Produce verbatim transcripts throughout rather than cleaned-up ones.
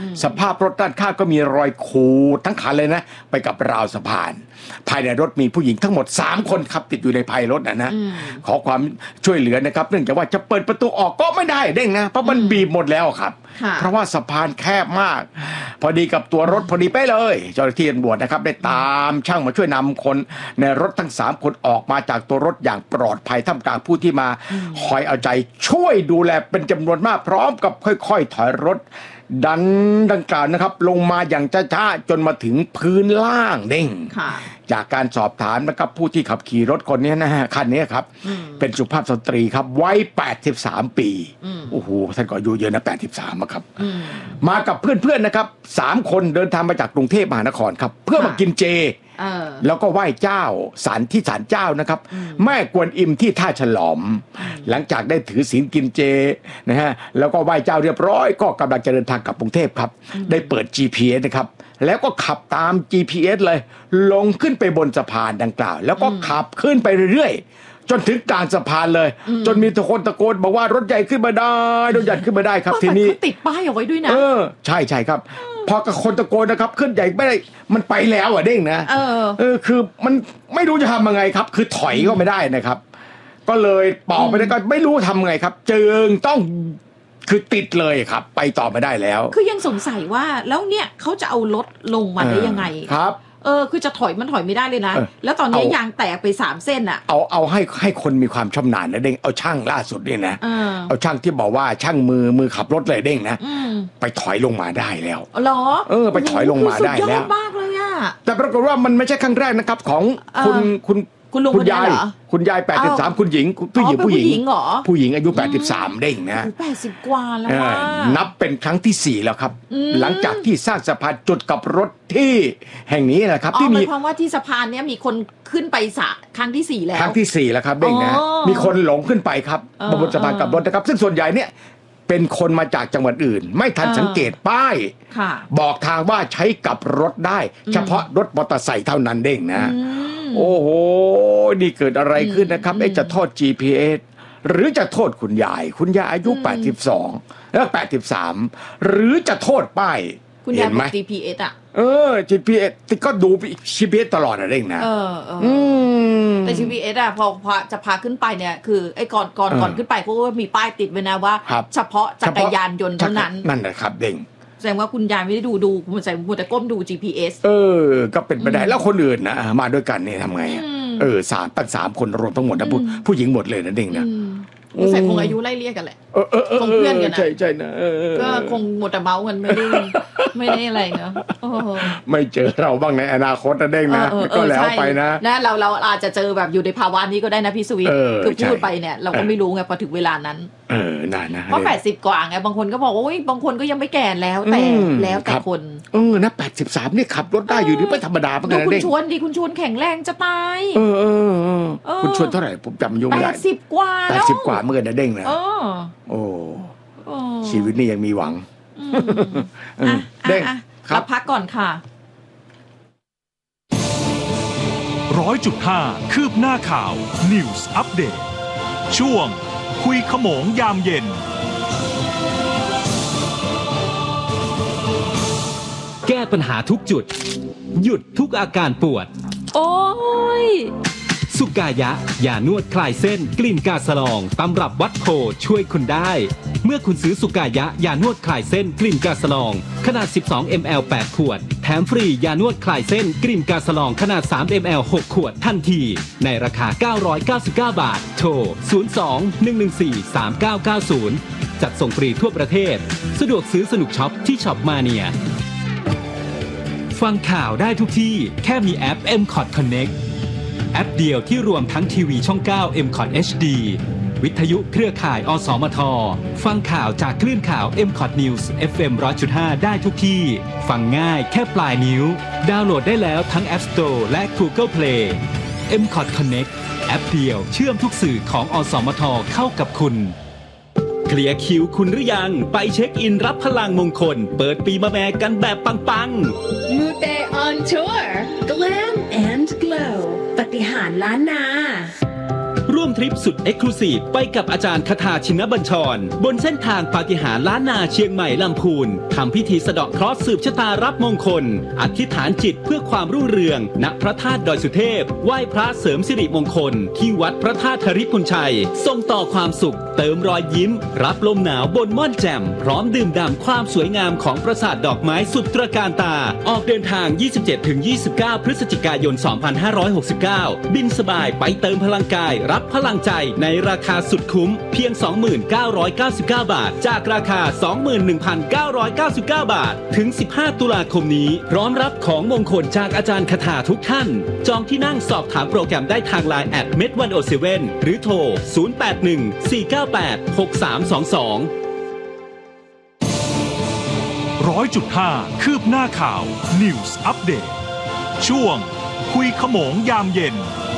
สภาพรถด้านข้างก็มีรอยขูดทั้งคันเลยนะไปกับราวสะพานภายในรถมีผู้หญิงทั้งหมดสามคนครับติดอยู่ในภายรถนะนะขอความช่วยเหลือนะครับเนื่องจากว่าจะเปิดประตูออกก็ไม่ได้เด้งนะเพราะมันบีบหมดแล้วครับเพราะว่าสะพานแคบมากพอดีกับตัวรถพอดีไปเลยเจ้าหน้าที่ตำรวจนะครับได้ตามช่างมาช่วยนำคนในรถทั้งสามคนออกมาจากตัวรถอย่างปลอดภัยท่ามกลางผู้ที่มาคอยเอาใจช่วยดูแลเป็นจำนวนมากพร้อมกับค่อยๆถอยรถดันดังกล่าวนะครับลงมาอย่างช้าๆจนมาถึงพื้นล่างเด้งจากการสอบถามนะครับผู้ที่ขับขี่รถคนนี้นะฮะคันนี้ครับเป็นสุภาพสตรีครับวัยแปดสิบสามปีโอ้โหท่านก็อายุเยอะนะแปดสิบสามครับมากับเพื่อนๆนะครับสามคนเดินทางมาจากกรุงเทพมหานครครับเพื่อมากินเจแล้วก็ไหว้เจ้าศาลที่ศาลเจ้านะครับแม่กวนอิมที่ท่าฉลอมหลังจากได้ถือศีลกินเจนะฮะแล้วก็ไหว้เจ้าเรียบร้อยก็กำลังจะเดินทางกลับกรุงเทพครับได้เปิด จี พี เอส นะครับแล้วก็ขับตาม จี พี เอส เลยลงขึ้นไปบนสะพานดังกล่าวแล้วก็ขับขึ้นไปเรื่อยๆจนถึงกลางสะพานเลยจนมีทุกคนตะโกนบอกว่ารถใหญ่ขึ้นมาได้รถใหญ่ขึ้นมาได้ครับทีนี้ติดป้ายเอาไว้ด้วยนะเออใช่ใช่ครับพอกับคนตะโกนนะครับขึ้นใหญ่ไม่ได้มันไปแล้วอ่ะเด้งนะเออเออคือมันไม่รู้จะทำยังไงครับคือถอยก็ไม่ได้นะครับก็เลยปอกไปได้ก็ไม่รู้ทำไงครับจึงต้องคือติดเลยครับไปต่อไม่ได้แล้วคือยังสงสัยว่าแล้วเนี่ยเขาจะเอารถลงมาได้ยังไงครับเออคือจะถอยมันถอยไม่ได้เลยนะแล้วตอนนี้ยางแตกไปสามเส้นอ่ะเอาเอาให้ให้คนมีความชำนาญนะเด้งเอาช่างล่าสุดนี่นะเอาช่างที่บอกว่าช่างมือมือขับรถเลยเด้งนะไปถอยลงมาได้แล้วเหรอเออไปถอยลงมาได้แล้วสุดยอดมากเลยอ่ะแต่ปรากฏว่ามันไม่ใช่ครั้งแรกนะครับของคุณคุณคุณลุงคุณยายคุณยายแปดสิบสามคุณหญิงผู้หญิงผู้หญิงผู้หญิงอายุแปดสิบสามเด้งนะแปดสิบกว่าแล้วนับเป็นครั้งที่สี่แล้วครับหลังจากที่สร้างสะพานจุดกับรถที่แห่งนี้แหละครับที่มีความว่าที่สะพานเนี้ยมีคนขึ้นไปสะครั้งที่สี่แล้วครั้งที่สี่แล้วครับเด้งนะมีคนหลงขึ้นไปครับบนสะพานกับรถนะครับซึ่งส่วนใหญ่เนี่ยเป็นคนมาจากจังหวัดอื่นไม่ทันสังเกตป้ายบอกทางว่าใช้กับรถได้เฉพาะรถมอเตอร์ไซค์เท่านั้นเด้งนะโอ้โหนี่เกิดอะไรขึ้นนะครับไอ้จะโทษ จี พี เอส หรือจะโทษคุณยายคุณยายอายุแปดสิบสองแล้วแปดสิบสามหรือจะโทษป้ายคุณยายบอก จี พี เอส อ่ะเออ จี พี เอส ก็ดู จี พี เอส ตลอดอะเด้งนะเออเออแต่ จี พี เอส อ่ะพอพอจะพาขึ้นไปเนี่ยคือไอ้ก่อนก่อนก่อนขึ้นไปเขาก็มีป้ายติดไว้นะว่าเฉพาะจักรยานยนต์เท่านั้นนั่นแหละครับเด้งแสดงว่าคุณยายไม่ได้ดูดูคุณใส่คุณแต่ก้มดู จี พี เอสเออก็เป็นไปได้แล้วคนอื่นนะมาด้วยกันเนี่ยทำไงเออสามตั้งสามคนรวมทั้งหมดนะผู้ผู้หญิงหมดเลยนะเด้งนะใส่คงอายุไล่เรียกกันแหละคงเพื่อนกันนะใช่ใช่นะก็คงหมดแต่เมาส์กันไม่ได้ไม่ได้อะไรเนาะไม่เจอเราบ้างในอนาคตนะเด้งนะก็แล้วไปนะนะเราเราอาจจะเจอแบบอยู่ในภาวะนี้ก็ได้นะพี่สุวิทย์คือพูดไปเนี่ยเราก็ไม่รู้ไงพอถึงเวลานั้นเออนั่นนะเพราะแปดสิบกว่าไงบางคนก็บอกว่าโอ้ยบางคนก็ยังไม่แก่แล้วแต่แล้วแต่คนเออนะแปดสิบสามนี่ขับรถได้อยู่นี่ไม่ธรรมดาเหมือนกันคุณชวนดิคุณชวนแข็งแรงจะตายเออเออคุณชวนเท่าไหร่ผมจำอายุไม่ได้แปดสิบกว่าแปดสิบกว่าเมื่อกันนะเด้งนะโอ้ชีวิตนี่ยังมีหวังเด้งครับพักก่อนค่ะร้อยจุดห้าคืบหน้าข่าว News Update ช่วงคุยขโมงยามเย็นแก้ปัญหาทุกจุดหยุดทุกอาการปวดโอ้ยสุกายะยานวดคลายเส้นกลิ่นกาสลองตำรับวัดโพช่วยคุณได้เมื่อคุณซื้อสุกายะยานวดคลายเส้นกลิ่นกาสลองขนาดสิบสองมิลลิลิตร แปดขวดแถมฟรียานวดคลายเส้นกลิ่นกาสลองขนาดสามมิลลิลิตร หกขวดทันทีในราคาเก้าร้อยเก้าสิบเก้าบาทโทรศูนย์ สอง หนึ่ง หนึ่ง สี่ สาม เก้า เก้า ศูนย์จัดส่งฟรีทั่วประเทศสะดวกซื้อสนุกช็อปที่ช็อปมาเนียฟังข่าวได้ทุกที่แค่มีแอป เอ็ม คอท Connectแอปเดียวที่รวมทั้งทีวีช่องเก้า เอ็ม คอท เอช ดี วิทยุเครือข่ายอสมทฟังข่าวจากคลื่นข่าว เอ็ม คอท News เอฟ เอ็ม หนึ่งร้อยจุดห้า ได้ทุกที่ฟังง่ายแค่ปลายนิ้วดาวน์โหลดได้แล้วทั้ง App Store และ Google Play เอ็ม คอท Connect แอปเดียวเชื่อมทุกสื่อของอสมทเข้ากับคุณเคลียร์คิวคุณหรือยังไปเช็คอินรับพลังมงคลเปิดปีมะแม่กันแบบปังๆ Mute on tour Glam and Glow ปฏิหารล้านนาร่วมทริปสุดเอ็กซ์คลูซีฟไปกับอาจารย์คทาชินบัญชรบนเส้นทางปาฏิหาริย์ล้านนาเชียงใหม่ลำพูนทำพิธีสะเดาะเคราะห์สืบชะตารับมงคลอธิษฐานจิตเพื่อความรุ่งเรืองณพระธาตุดอยสุเทพไหว้พระเสริมสิริมงคลที่วัดพระธาตุธริพุนชัยส่งต่อความสุขเติมรอยยิ้มรับลมหนาวบนม่อนแจ่มพร้อมดื่มด่ำความสวยงามของปราสาทดอกไม้สุดตระการตาออกเดินทาง ยี่สิบเจ็ดถึงยี่สิบเก้า พฤศจิกายน สองพันห้าร้อยหกสิบเก้า บินสบายไปเติมพลังกายรับพลังใจในราคาสุดคุ้มเพียง สองพันเก้าร้อยเก้าสิบเก้า บาทจากราคา สองหมื่นหนึ่งพันเก้าร้อยเก้าสิบเก้า บาทถึง สิบห้า ตุลาคมนี้พร้อมรับของมงคลจากอาจารย์คทาทุกท่านจองที่นั่งสอบถามโปรแกรมได้ทาง ไลน์ แอท เมด หนึ่งศูนย์เจ็ด หรือโทร ศูนย์ แปด หนึ่ง สี่ เก้า แปด หก สาม สอง สองร้อยจุดห้าคืบหน้าข่าว News Update ช่วงคุยขโมงยามเย็น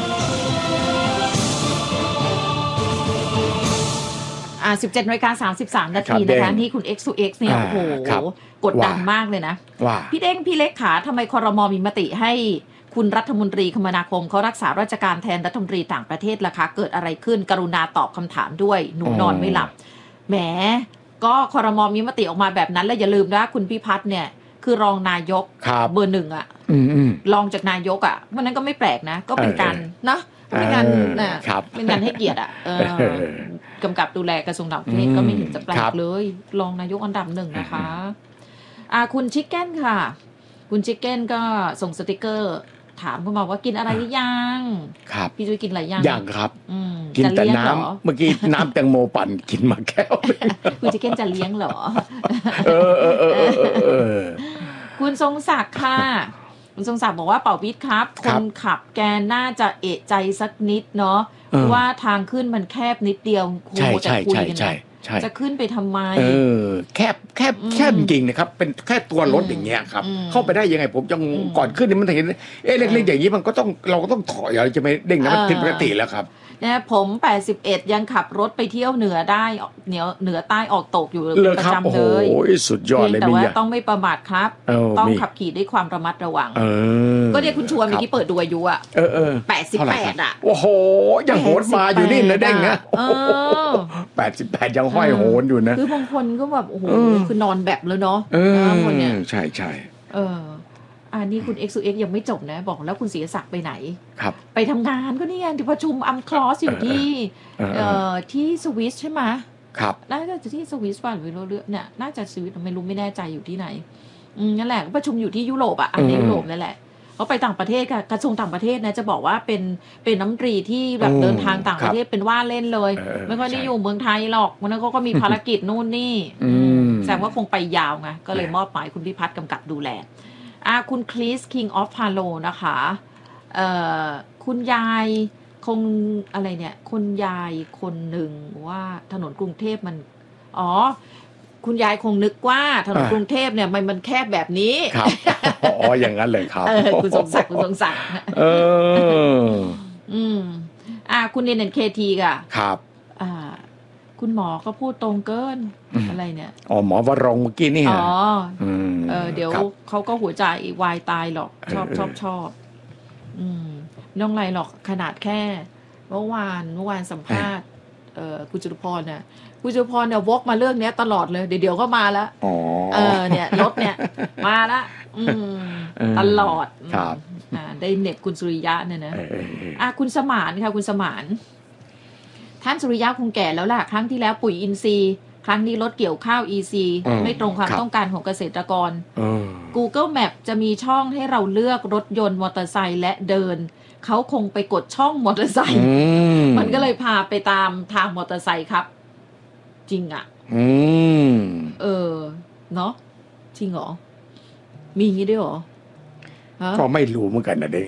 อ่า สิบเจ็ดนาฬิกาสามสิบสาม นาทีนะคะที่คุณ X to X เนี่ยโอ้โหกดดันมากเลยนะพี่เด้งพี่เล็กขาทำไมครม.มีมติให้คุณรัฐมนตรีคมนาคมเขารักษาราชการแทนรัฐมนตรีต่างประเทศล่ะคะเกิดอะไรขึ้นกรุณาตอบคำถามด้วยหนูนอนไม่หลับแหมก็ครม.มีมติออกมาแบบนั้นแล้วอย่าลืมนะคุณพิพัฒน์เนี่ยคือรองนายกเบอร์หนึ่งอ่ะรองจากนายกอ่ะวันนั้นก็ไม่แปลกนะก็เป็นการนะเป็นการนะเป็นการให้เกียรติอ่ะกำกับดูแลกระทรวงต่างประเทศก็ไม่เห็นจะแปลกเลยรองนายกอันดับหนึ่งนะคะอ่าคุณชิคเก้นค่ะคุณชิคเก้นก็ส่งสติกเกอร์ถามเข้ามาว่ากินอะไรหรือยังครับพี่จุ้ยกินอะไรยังยังครับกินแต่น้ำเมื่อกี้น้ำแตงโมปั่นกินมาแก้วคุณชิคเก้นจะเลี้ยงเหรอเออเออเออเออคุณทรงศักดิ์ค่ะคุณทรงศักดิ์บอกว่าเป่าวิทย์ครับคนขับแกน่าจะเอะใจสักนิดเนาะว่าทางขึ้นมันแคบนิดเดียวโหจะคุยกันนะจะขึ้นไปทำไมเออแคบแคบแคบจริงนะครับเป็นแค่ตัวรถอย่างเงี้ยครับเข้าไปได้ยังไงผมยังก่อนขึ้นนี่มันเห็นเอ๊ะเล็กๆอย่างนี้มันก็ต้องเราก็ต้องถอยเราจะไม่เด้งนะมันผิดปกติแล้วครับเนี่ยผมแปดสิบเอ็ดยังขับรถไปเที่ยวเหนือได้เหนือเหนือใต้ออกตกอยู่เป็นประจำเลยโอ้ยสุดยอดเลยแต่ว่าต้องไม่ประมาทครับต้องขับขี่ด้วยความระมัดระวังก็เนี่ยคุณชวนเมื่อกี้เปิดดูอายุอ่ะแปดสิบแปดอ่ะโอ้โหยังโหนมาอยู่นี่นะเด้งนะแปดสิบแปดยังห้อยโหนอยู่นะคือบางคนก็แบบโอ้โหคือนอนแบบแล้วเนาะคนเนี่ยใช่ใช่เอออันนี้คุณ เอ็กซ์ ทู เอ็กซ์ ยังไม่จบนะบอกแล้วคุณศรีศักดิ์ไปไหนครับไปทำงานก็นี่ไงที่ประชุมอัมคลอสอยู่ที่เอ่อที่สวิสใช่ไหมครับน่าจะที่สวิสป่ะหรือเรื่องเนี่ยน่าจะสวิสไม่รู้ไม่แน่ใจอยู่ที่ไหนอืมนั่นแหละประชุมอยู่ที่ยุโรปอ่ะอันนี้ยุโรปนั่นแหละเขาไปต่างประเทศค่ะกระทรวงต่างประเทศนะจะบอกว่าเป็นเป็นน้ำตรีที่แบบเดินทางต่างประเทศเป็นว่าเล่นเลยไม่ค่อยได้อยู่เมืองไทยหรอกวันนั้นเขาก็มีภารกิจนู่นนี่แสดงว่าคงไปยาวไงก็เลยมอบหมายคุณพิพัฒน์กำกับดูแลอ่าคุณคลีส King of Palo นะคะเอ่อคุณยายคงอะไรเนี่ยคุณยายคนหนึ่งว่าถนนกรุงเทพมันอ๋อคุณยายคงนึกว่าถนนกรุงเทพเนี่ยมันมันแคบแบบนี้ครับอ๋ออย่างนั้นเลยครับเออคุณสงศักดิ์คุณสงศักดิ์เอออืมอ่าคุณเอ็น เอ็น เค ที ค่ะครับอ่าคุณหมอก็พูดตรงเกินอะไรเนี่ยอ๋อหมอวรงเมื่อกี้นี่อ๋อเออเดี๋ยวเขาก็หัวใจวายตายหรอกชอบชอบชอบอืมน้องไรหรอกขนาดแค่เมื่อวานเมื่อวานสัมภาษณ์เอ่อคุณจตุพรเนี่ยคุณจตุพรเนี่ยวกมาเรื่องนี้ตลอดเลยเดี๋ยวเดี๋ยวก็มาแล้วเออเนี่ยรถเนี่ยมาละอืมตลอดครับอ่าได้เน็บคุณสุริยะเนี่ยนะอ่ะคุณสมานค่ะคุณสมานท่านสุริยะคงแก่แล้วล่ะครั้งที่แล้วปุ๋ยอินทรีย์ครั้งนี้รถเกี่ยวข้าว อี ซี ไม่ตรงความต้องการของเกษตรกร Google Map จะมีช่องให้เราเลือกรถยนต์มอเตอร์ไซค์และเดินเขาคงไปกดช่องมอเตอร์ไซค์มันก็เลยพาไปตามทางมอเตอร์ไซค์ครับจริงอ่ะเออเนาะจริงเหรอมีงี้ด้วยเหรอก็ไม่รู้เหมือนกันนะเด็ก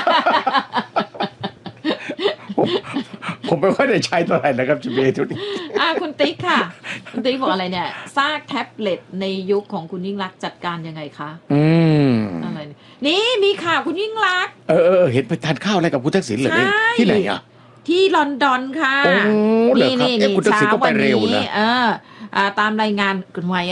ผมไม่ค่อยได้ใช้เท่าไหร่นะครับจีเบทุกนี้อ่าคุณติ๊กค่ะคุณติ๊กบอกอะไรเนี่ยซากแท็บเล็ตในยุคของคุณยิ่งลักษณ์จัดการยังไงคะอืมอะไรนี่มีข่าวคุณยิ่งลักษณ์เออเห็นไปทานข้าวอะไรกับคุณทักษิณเลยที่ไหนอ่ะที่ลอนดอนค่ะนี่นี่นี่เช้าวันนี้เออตามรายงานกันไว้อ่ะ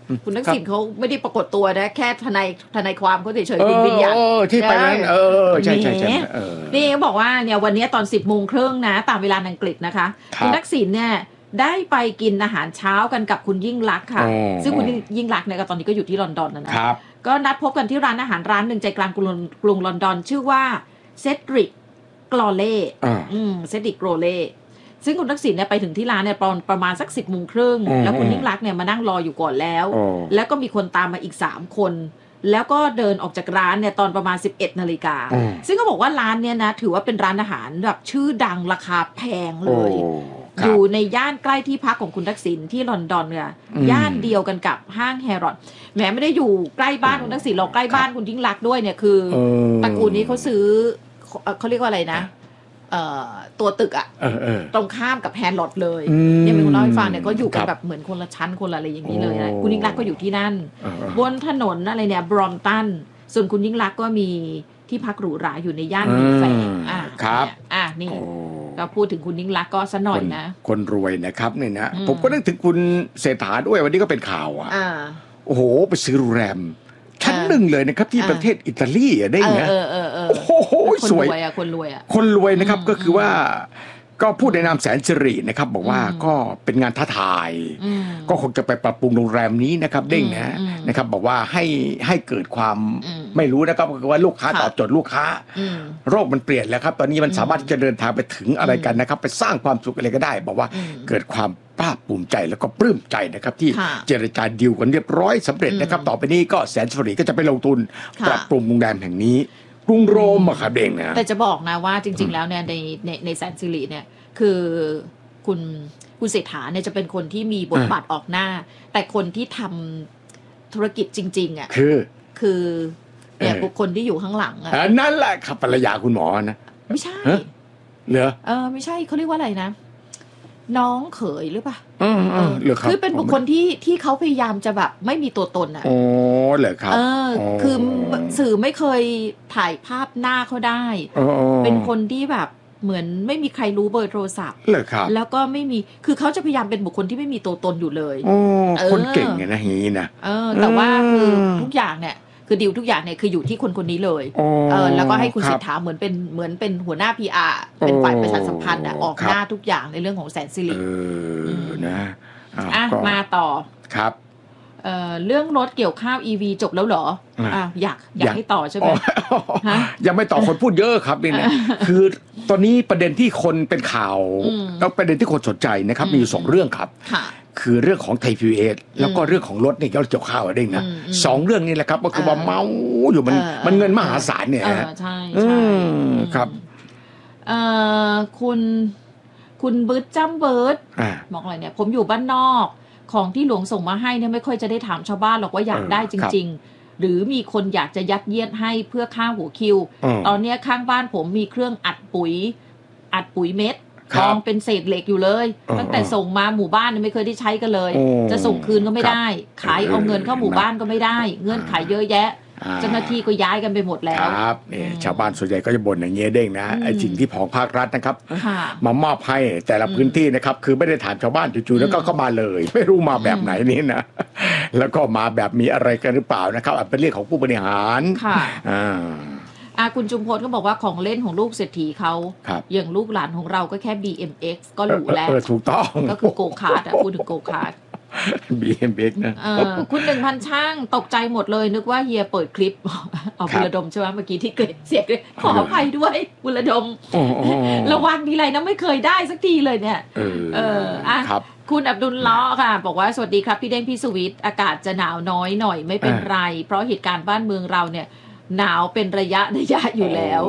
คุณทักษิณเขาไม่ได้ปรากฏตัวนะแค่ทนายทนายความเขาเฉยๆคุณวิญญาณที่ไปนั้นเออใช่ใช่ใช่นี่เขาบอกว่าเนี่ยวันนี้ตอนสิบโมงครึ่งนะตามเวลาอังกฤษนะคะคุณทักษิณเนี่ยได้ไปกินอาหารเช้ากันกับคุณยิ่งลักษณ์ค่ะซึ่งคุณยิ่งลักษณ์เนี่ยตอนนี้ก็อยู่ที่ลอนดอนนะก็นัดพบกันที่ร้านอาหารร้านหนึ่งใจกลางกรุงกรุงลอนดอนชื่อว่าเซดริกกลอเล่เซดริกกลอเล่ซึ่งคุณทักษิณเนี่ยไปถึงที่ร้านเนี่ยประมาณประมาณสักสิบโมงครึ่งแล้วคุณยิ่งลักษณ์เนี่ยมานั่งรออยู่ก่อนแล้วแล้วก็มีคนตามมาอีกสามคนแล้วก็เดินออกจากร้านเนี่ยตอนประมาณสิบเอ็ดนาฬิกาซึ่งเขาบอกว่าร้านเนี่ยนะถือว่าเป็นร้านอาหารแบบชื่อดังราคาแพงเลยอยู่ในย่านใกล้ที่พักของคุณทักษิณที่ลอนดอนเนี่ยย่านเดียวกันกับห้างแฮร์รอดแหมไม่ได้อยู่ใกล้บ้านคุณทักษิณเราใกล้บ้านคุณยิ่งลักษณ์ด้วยเนี่ยคือตระกูลนี้เขาซื้อเขาเรียกว่าอะไรนะตัวตึกอะตรงข้ามกับแฮร์รอดเลยยังมีคนเล่าให้ฟังเนี่ยก็อยู่กันแบบเหมือนคนละชั้นคนละอะไรอย่างนี้เลยนะคุณยิ่งลักษณ์ก็อยู่ที่นั่นบนถนนอะไรเนี่ยบรอมตันส่วนคุณยิ่งลักษณ์ก็มีที่พักหรูหราอยู่ในย่านมีแฝงอ่ะครับอ่ะนี่ก็พูดถึงคุณยิ่งลักษณ์ก็ซะหน่อยนะคนรวยนะครับเนี่ยนะผมก็นึกถึงคุณเศรษฐาด้วยวันนี้ก็เป็นข่าวอ่ะโอ้โหไปซื้อโรงแรมชั้นหนึ่งเลยนะครับที่ประเทศอิตาลีอ่ะได้ไงโอ้โหสวยอ่ะคนรวยอ่ะคนรวยนะครับก็คือว่าก็พูดในนามแสนสิรินะครับบอกว่าก็เป็นงานท้าทายก็คงจะไปปรับปรุงโรงแรมนี้นะครับเด้งนะนะครับบอกว่าให้ให้เกิดความไม่รู้นะครับก็คือว่าลูกค้าตอบโจทย์ลูกค้าโรคมันเปลี่ยนแล้วครับตอนนี้มันสามารถจะเดินทางไปถึงอะไรกันนะครับไปสร้างความสุขอะไรก็ได้บอกว่าเกิดความภาคภูมิใจแล้วก็ปลื้มใจนะครับที่เจรจาดีลกันเรียบร้อยสำเร็จนะครับต่อไปนี้ก็แสนสิริก็จะไปลงทุนปรับปรุงโรงแรมแห่งนี้กรุงโรมอะครับเด้งนะแต่จะบอกนะว่าจริงๆแล้วเนี่ยในในในแสนสิริเนี่ยคือคุณคุณเศรษฐาเนี่ยจะเป็นคนที่มีบทบาทออกหน้าแต่คนที่ทำธุรกิจจริงๆอ่ะคือคือเนี่ยบุคคลที่อยู่ข้างหลังอ่ะนั่นแหละครับภรรยาคุณหมอนะไม่ใช่เหรอเออไม่ใช่เขาเรียกว่าอะไรนะน้องเขยหรือเปล่าเออเออเหรอครับคือเป็นบุคคลที่ที่เขาพยายามจะแบบไม่มีตัวตนอ่ะอ๋อเหรอครับเออคือสื่อไม่เคยถ่ายภาพหน้าเขาได้เป็นคนที่แบบเหมือนไม่มีใครรู้เบอร์โทรศัพท์เลยครับแล้วก็ไม่มีคือเขาจะพยายามเป็นบุคคลที่ไม่มีตัวตนอยู่เลยโอ้คนเก่งไงนะอย่างนี้นะเออแต่ว่าคือทุกอย่างเนี่ยคือดีลทุกอย่างเนี่ยคืออยู่ที่คนคนนี้เลยเออแล้วก็ให้คุณเศรษฐาเหมือนเป็นเหมือนเป็นหัวหน้า พี อาร์ เป็นฝ่ายประชาสัมพันธ์อ่ะออกหน้าทุกอย่างในเรื่องของแสนสิริเออนะอ่ะมาต่อครับเอ่อเรื่องรถเกี่ยวข้าว อี วี จบแล้วเหรออ่ะอยากอยากให้ต่อใช่ไหมฮะยังไม่ต่อคนพูดเยอะครับนี่นะคือตอนนี้ประเด็นที่คนเป็นข่าวแล้วประเด็นที่คนสนใจนะครับมีอยู่สองเรื่องครับคือเรื่องของไทย พี บี เอส แล้วก็เรื่องของรถเนี่ยเราเกี่ยวข้าวเด้งนะสองเรื่องนี้แหละครับก็คือว่าเมาอยู่มันมันเงินมหาศาลเนี่ยใช่ใช่ครับเอ่อคุณคุณเบิร์ดจ้ำเบิร์ดบอกอะไรเนี่ยผมอยู่บ้านนอกของที่หลวงส่งมาให้เนี่ยไม่ค่อยจะได้ถามชาวบ้านหรอกว่าอยากได้จริงๆหรือมีคนอยากจะยัดเยียดให้เพื่อค่าหัวคิวตอนนี้ข้างบ้านผมมีเครื่องอัดปุ๋ยอัดปุ๋ยเม็ดกองเป็นเศษเหล็กอยู่เลยตั้งแต่ส่งมาหมู่บ้านไม่เคยได้ใช้กันเลยจะส่งคืนก็ไม่ได้ขายเอาเงินเข้าหมู่บ้านก็ไม่ได้เงื่อนไขเยอะแยะเจ้าหน้าที่ก็ย้ายกันไปหมดแล้วครับนี่ชาวบ้านส่วนใหญ่ก็จะบ่นอย่างเงี้ยเด้งนะไอ้สิ่งที่ของภาครัฐนะครับมามอบให้แต่ละพื้นที่นะครับคือไม่ได้ถามชาวบ้านจู่ๆแล้วก็เข้ามาเลยไม่รู้มาแบบไหนนี่นะแล้วก็มาแบบมีอะไรกันหรือเปล่านะครับอาจเป็นเรื่องของผู้บริหารค่ะอ่าอาคุณจุมพลก็บอกว่าของเล่นของลูกเศรษฐีเขาอย่างลูกหลานของเราก็แค่ บี เอ็ม เอ็กซ์ ก็หรูแล้วถูกต้องก็คือโกคาร์ทพูดถึงโกคาร์ทบี เอ็ม เอ็กซ์ นะคุณหนึ่งพันช่างตกใจหมดเลยนึกว่าเฮียเปิดคลิปเอาบุรดมใช่ไหมเมื่อกี้ที่เกิดเสียงเลยขออภัยด้วยบุรดมระวังทีไรนะไม่เคยได้สักทีเลยเนี่ยเอออ่ะคุณอับดุลล้อค่ะบอกว่าสวัสดีครับพี่เด้งพี่สุวิทย์อากาศจะหนาวน้อยหน่อยไม่เป็นไรเพราะเหตุการณ์บ้านเมืองเราเนี่ยหนาวเป็นระยะระยะอยู่แล้ว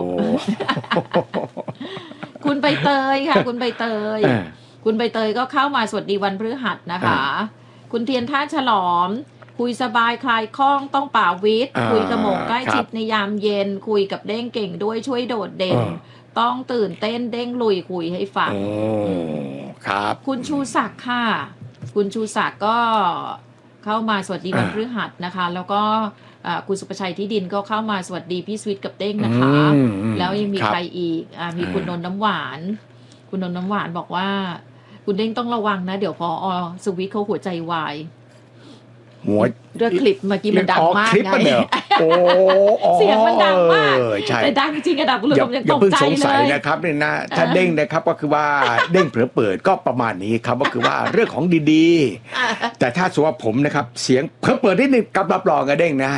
คุณใบเตยค่ะคุณใบเตยคุณใบเตยก็เข้ามาสวัสดีวันพฤหัสนะคะคุณเทียนท่าฉลอมคุยสบายคลายคล่องต้องป่าวิทย์คุยกระหม่อมใกล้ชิดในยามเย็นคุยกับเด้งเก่งด้วยช่วยโดดเด่นต้องตื่นเต้นเด้งลุยคุยให้ฟังครับคุณชูศักดิ์ค่ะคุณชูศักดิ์ก็เข้ามาสวัสดีวันพฤหัสนะคะแล้วก็คุณสุประชัยที่ดินก็เข้ามาสวัสดีพี่สวิทกับเด้งนะคะแล้วยังมีใครอีกอมีคุณนนท์น้ำหวานคุณนนท์น้ำหวานบอกว่าคุณเด้งต้องระวังนะเดี๋ยวพอสวิทเขาหัวใจวายหัวเรื่องคลิปเมื่อกี้มันดังมากคลิปมันเนี่ยโอ้เสียงมันดังมากใช่แต่ดังจริงๆอะดับคุณผู้ชมยังอย่าตกเพิ่งใจสงเลสัยยนะครับเนี่ยนะถ้าเด้งนะครับก็คือว่าเด้งเผลอเปิดก็ประมาณนี้ครับก็คือว่าเรื่องของดีๆแต่ถ้าสมมติว่าผมนะครับเสียงเผลอเปิดนิดนึงกับรับรองกระเด้งนะ